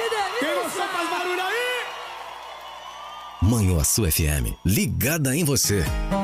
Quem gostou faz barulho aí! Manhuaçu FM, ligada em você.